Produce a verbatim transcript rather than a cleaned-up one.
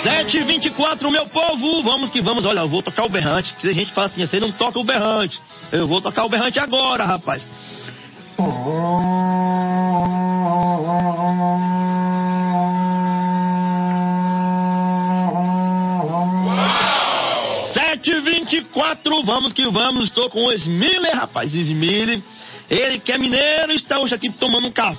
sete e vinte e quatro, meu povo, vamos que vamos. Olha, eu vou tocar o berrante. Se a gente fala assim, você não toca o berrante. Eu vou tocar o berrante agora, rapaz. sete e vinte e quatro, vamos que vamos. Estou com o Smiller, rapaz. Smiller, ele que é mineiro, está hoje aqui tomando um café.